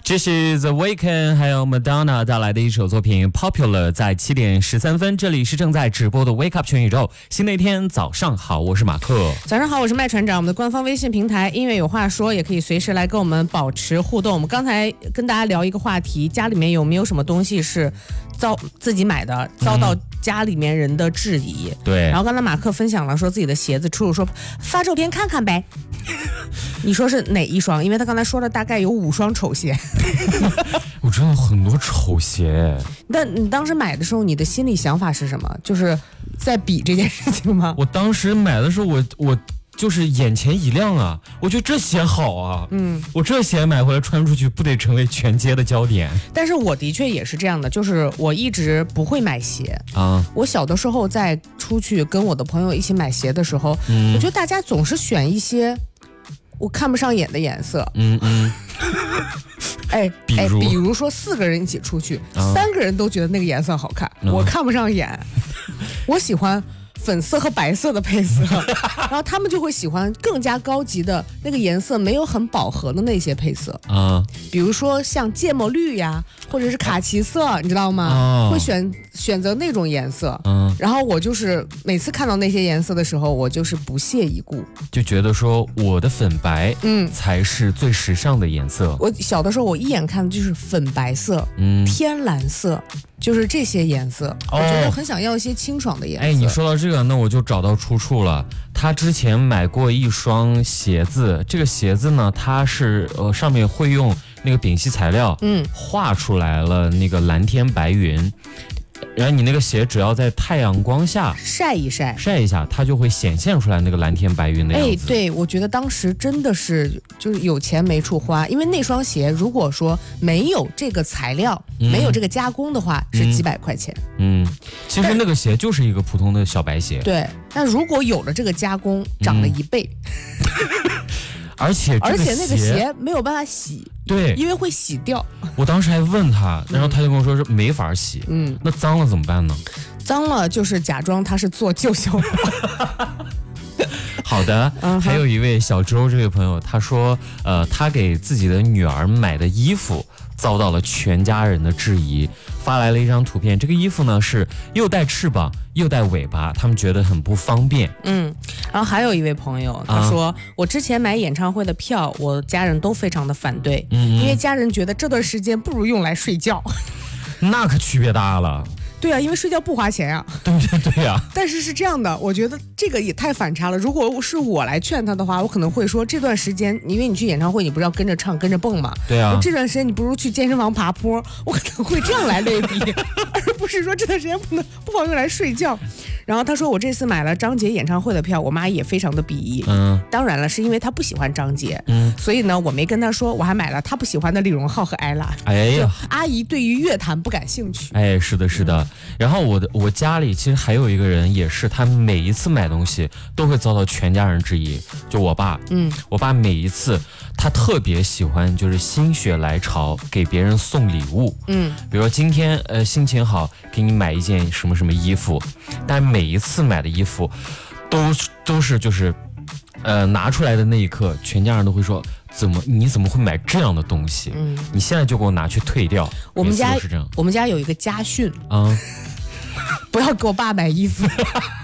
这是 The Weeknd 还有 Madonna 带来的一首作品 Popular， 在7点13分，这里是正在直播的 Wake Up 全宇宙。新的一天早上好，我是马克。 早上好，我是麦船长。我们的官方微信平台音乐有话说，也可以随时来跟我们保持互动。我们刚才跟大家聊一个话题，家里面有没有什么东西是自己买的，遭到家里面人的质疑？ 对。 然后刚才马克分享了说自己的鞋子出入，说发照片看看呗。你说是哪一双？因为他刚才说了大概有5双丑鞋。 我真的很多丑鞋。 那你当时买的时候，你的心理想法是什么？就是在比这件事情吗？ 我当时买的时候，我就是眼前一亮啊，我觉得这鞋好啊，我这鞋买回来穿出去不得成为全街的焦点？ 但是我的确也是这样的，就是我一直不会买鞋啊。我小的时候在出去跟我的朋友一起买鞋的时候，我觉得大家总是选一些我看不上眼的颜色。比如说4个人一起出去，3个人都觉得那个颜色好看，我看不上眼，我喜欢粉色和白色的配色，然后他们就会喜欢更加高级的那个颜色没有很饱和的那些配色啊，比如说像芥末绿呀，或者是卡其色，你知道吗？会选择那种颜色。然后我就是每次看到那些颜色的时候，我就是不屑一顾， 就觉得说我的粉白才是最时尚的颜色。 我小的时候我一眼看的就是粉白色，天蓝色。就是这些颜色，我觉得很想要一些清爽的颜色。 你说到这个，那我就找到出处了。他之前买过一双鞋子，这个鞋子呢，它是上面会用那个丙烯材料，画出来了那个蓝天白云。然后你那个鞋只要在太阳光下晒一下， 它就会显现出来那个蓝天白云的样子。 对，我觉得当时真的是就是有钱没处花，因为那双鞋如果说没有这个材料，没有这个加工的话，是几百块钱。 其实那个鞋就是一个普通的小白鞋。 对，但如果有了这个加工，涨了1倍。 而且那个鞋没有办法洗， 对， 因为会洗掉。 我当时还问他，然后他就跟我说是没法洗。那脏了怎么办呢？ 脏了就是假装他是做旧效果。 好的，还有一位小周这位朋友，他说，他给自己的女儿买的衣服遭到了全家人的质疑，发来了一张图片。这个衣服呢是又带翅膀又带尾巴，他们觉得很不方便。 然后还有一位朋友，他说，我之前买演唱会的票，我家人都非常的反对，因为家人觉得这段时间不如用来睡觉。 那可区别大了。 对啊，因为睡觉不花钱啊。 对呀。 但是是这样的，我觉得这个也太反差了。如果是我来劝他的话，我可能会说，这段时间因为你去演唱会，你不是要跟着唱跟着蹦吗？ 对啊。 这段时间你不如去健身房爬坡，我可能会这样来类比，而不是说这段时间不妨用来睡觉。然后他说，我这次买了张杰演唱会的票，我妈也非常的鄙夷。当然了，是因为她不喜欢张杰。所以呢，我没跟她说，我还买了她不喜欢的李荣浩和艾拉。 哎呀， 阿姨对于乐坛不感兴趣。 是的。然后我家里其实还有一个人，也是他每一次买东西都会遭到全家人质疑，就我爸。我爸每一次他特别喜欢就是心血来潮给别人送礼物。比如说今天心情好，给你买一件什么什么衣服，但每一次买的衣服都是就是拿出来的那一刻，全家人都会说，你怎么会买这样的东西？你现在就给我拿去退掉。 我们家有一个家训不要给我爸买衣服。